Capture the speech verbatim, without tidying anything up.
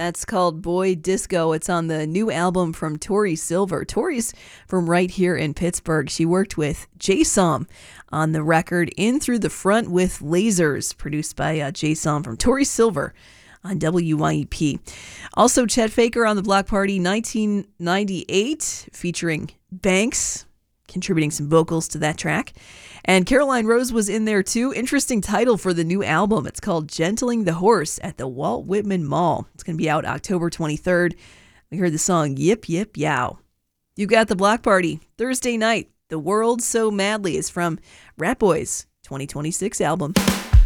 That's called Boy Disco. It's on the new album from Tori Silver. Tori's from right here in Pittsburgh. She worked with Jay Som on the record In Through the Front with Lasers, produced by uh, Jay Som from Tori Silver on W Y E P. Also, Chet Faker on the Block Party nineteen ninety-eight, featuring Banks, contributing some vocals to that track. And Caroline Rose was in there too. Interesting title for the new album. It's called Gentling the Horse at the Walt Whitman Mall. It's going to be out October twenty-third. We heard the song Yip Yip Yow. You got the Block Party Thursday night. The World So Madly is from Rat Boys' twenty twenty-six album.